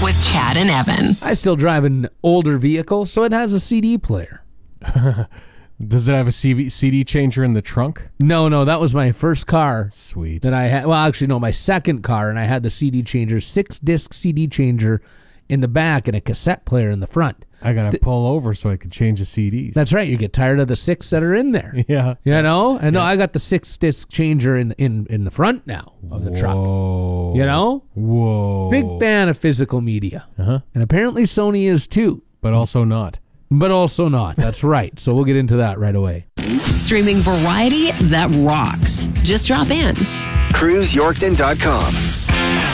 with Chad and Evan. I still drive an older vehicle, so it has a CD player. Does it have a CD changer in the trunk? No, that was my first car. Sweet. That I had. Well, actually, no, my second car, and I had the CD changer, 6-disc CD changer in the back and a cassette player in the front. I got to pull over so I could change the CDs. That's right. You get tired of the 6 that are in there. Yeah. You know? And no, I got the 6-disc changer in the front now of the truck. You know? Whoa. Big fan of physical media. Uh-huh. And apparently Sony is too. But also not. But also not. That's right. So we'll get into that right away. Streaming variety that rocks. Just drop in. CruiseYorkton.com.